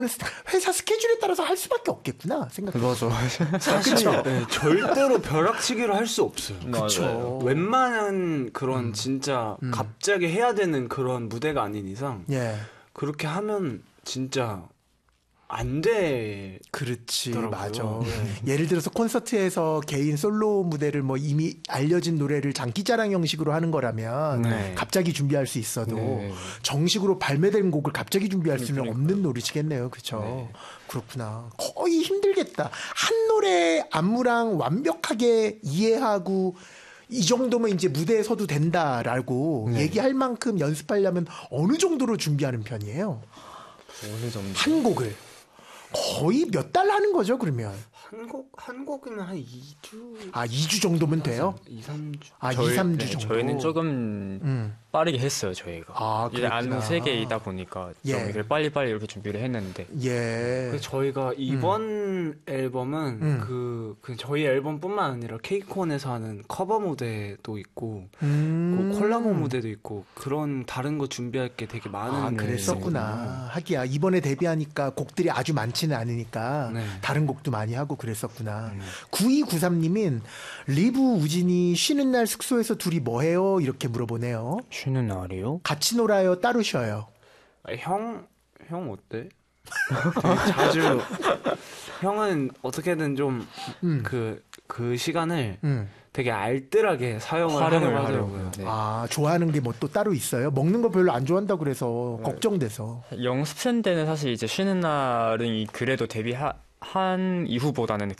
회사 스케줄에 따라서 할 수밖에 없겠구나 생각해. 맞아. 사실 네, 절대로 벼락치기로 할 수 없어요. 그렇죠. 웬만한 그런 진짜 갑자기 해야 되는 그런 무대가 아닌 이상 예. 그렇게 하면 진짜 안 돼. 그렇지, 더라고요. 맞아. 네. 예를 들어서 콘서트에서 개인 솔로 무대를 뭐 이미 알려진 노래를 장기자랑 형식으로 하는 거라면 네. 갑자기 준비할 수 있어도 네. 정식으로 발매된 곡을 갑자기 준비할 수는 없는 노릇이겠네요, 그렇죠? 네. 그렇구나. 거의 힘들겠다. 한 노래 안무랑 완벽하게 이해하고 이 정도면 이제 무대에 서도 된다라고 얘기할 만큼 연습하려면 어느 정도로 준비하는 편이에요? 어느 정도. 한 곡을. 거의 몇 달 하는 거죠, 그러면? 한 곡이면 한 2주. 아, 2주 정도면 돼요? 2, 3주. 아, 2, 3주 정도? 저희는 조금 빠르게 했어요, 저희가. 아, 이제 그렇구나. 안무 3개이다 보니까 예. 좀 이렇게 빨리빨리 이렇게 준비를 했는데. 예. 그래서 저희가 이번 앨범은 그 저희 앨범뿐만 아니라 케이콘에서 하는 커버 무대도 있고 그 콜라보 무대도 있고 그런 다른 거 준비할 게 되게 많은. 아, 그랬었구나. 하기야, 이번에 데뷔하니까 곡들이 아주 많지는 않으니까 네. 다른 곡도 많이 하고 그랬었구나. 9293님인 리브 우진이 쉬는 날 숙소에서 둘이 뭐 해요? 이렇게 물어보네요. 쉬는 날이요? 같이 놀아요? 따로 쉬어요? 형 어때? 되게 자주 형은 어떻게든 좀 그 시간을 되게 알뜰하게 사용을 활용을 하려고 하려고요. 하더라고요. 네. 아, 좋아하는 게 뭐 또 따로 있어요? 먹는 거 별로 안 좋아한다고 그래서 걱정돼서. 연습생 때는 사실 이제 쉬는 날은 그래도 데뷔한 이후보다는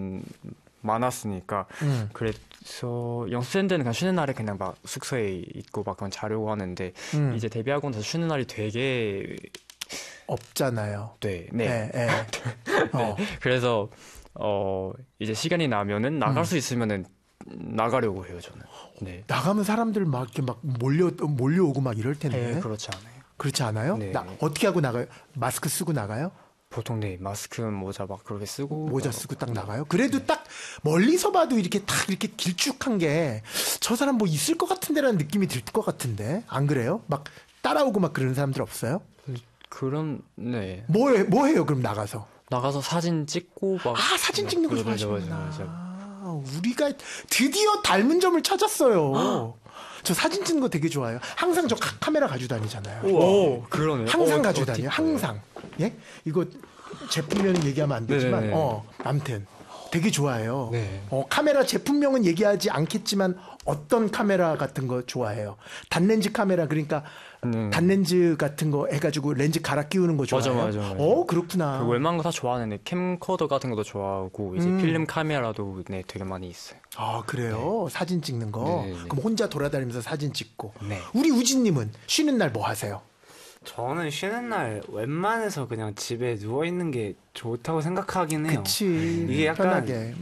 많았으니까 그래서 연습생 때는 그냥 쉬는 날에 그냥 막 숙소에 있고 막 그냥 자려고 하는데 이제 데뷔하고 나서 쉬는 날이 되게 없잖아요. 네. 그래서 이제 시간이 나면은 나갈 수 있으면은 나가려고 해요, 저는. 네. 나가면 사람들 막 이렇게 막 몰려오고 막 이럴 텐데. 그렇지 않아요. 그렇지 않아요? 네. 어떻게 하고 나가요? 마스크 쓰고 나가요? 보통 네, 마스크, 모자 막 그렇게 쓰고 모자 쓰고 딱 나가요? 그래도 딱 멀리서 봐도 이렇게 딱 이렇게 길쭉한 게 저 사람 뭐 있을 것 같은데라는 느낌이 들 것 같은데 안 그래요? 막 따라오고 막 그러는 사람들 없어요? 그럼 네. 뭐 해요? 그럼 나가서 사진 찍고 막 사진 찍는 거 맞아. 좋아하시구나. 우리가 드디어 닮은 점을 찾았어요. 저 사진 찍는 거 되게 좋아해요. 항상 저 카메라 가지고 다니잖아요. 오, 그러네요. 항상 가지고 다녀요. 항상. 예? 이거 제품명은 얘기하면 안 되지만, 네네네. 아무튼 되게 좋아해요. 네. 카메라 제품명은 얘기하지 않겠지만 어떤 카메라 같은 거 좋아해요. 단렌즈 카메라, 그러니까 단렌즈 같은 거 해가지고 렌즈 갈아 끼우는 거 좋아해요. 맞아. 그렇구나. 그 웬만한 거 다 좋아하는데 캠코더 같은 것도 좋아하고 이제 필름 카메라도 네 되게 많이 있어요. 아, 그래요? 사진 찍는 거? 네네. 그럼 혼자 돌아다니면서 사진 찍고. 네. 우리 우진님은 쉬는 날 뭐 하세요? 저는 쉬는 날 웬만해서 그냥 집에 누워 있는 게 좋다고 생각하긴 해요. 그치. 이게 약간 편하게.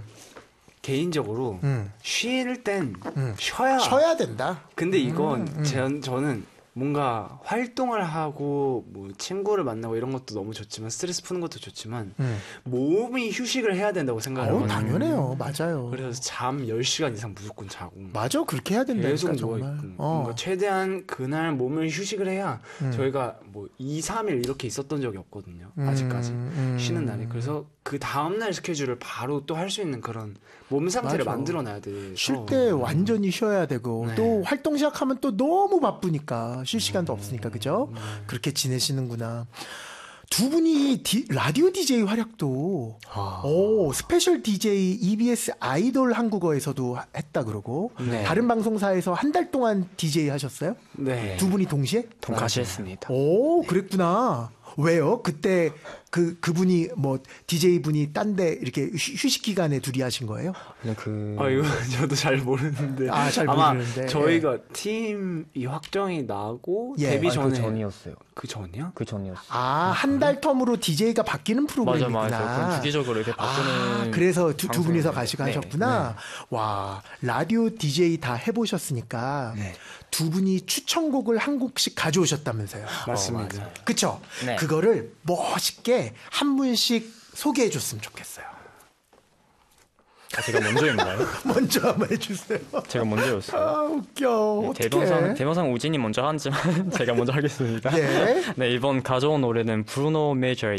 개인적으로 쉴 땐 쉬어야 된다. 근데 이건 저는 뭔가 활동을 하고 뭐 친구를 만나고 이런 것도 너무 좋지만 스트레스 푸는 것도 좋지만 몸이 휴식을 해야 된다고 생각을 하거든요. 당연해요. 맞아요. 그래서 잠 10시간 이상 무조건 자고 맞아. 그렇게 해야 된다니까 계속 정말. 누워있고 뭔가 최대한 그날 몸을 휴식을 해야 저희가 뭐 2, 3일 이렇게 있었던 적이 없거든요. 아직까지 쉬는 날에. 그래서 그 다음날 스케줄을 바로 또 할 수 있는 그런 몸 상태를 맞아. 만들어놔야 돼서 쉴 때 완전히 쉬어야 되고 네. 또 활동 시작하면 또 너무 바쁘니까 쉴 시간도 없으니까 그죠? 그렇게 지내시는구나. 두 분이 라디오 DJ 활약도 스페셜 DJ EBS 아이돌 한국어에서도 했다 그러고 네. 다른 방송사에서 한 달 동안 DJ 하셨어요? 네. 두 분이 동시에? 동같이 했습니다. 오, 그랬구나. 왜요? 그때 그분이 뭐 DJ 분이 딴데 이렇게 휴식 기간에 둘이 하신 거예요? 이거 저도 잘 모르는데 잘 아마 모르는데. 저희가 팀이 확정이 나고 예. 데뷔 전에 그 전이었어요. 그 전이요? 그 전이었어요. 한 달 텀으로 DJ가 바뀌는 프로그램이구나. 맞아. 그럼 주기적으로 이렇게 바꾸는. 그래서 두 분이서 방송이네요. 가시고 네. 하셨구나. 와, 라디오 DJ 다 해보셨으니까 두 분이 추천곡을 한 곡씩 가져오셨다면서요. 맞습니다. 그쵸? 네. 그거를 멋있게 한 분씩 소개해 줬으면 좋겠어요. 제가 먼저인가요? 먼저 한번 해주세요. 제가 먼저였어요. 아 웃겨. 대본상 우진이 먼저 하지만 제가 먼저 하겠습니다. 예. 네, 이번 가져온 노래는 브루노 메이저의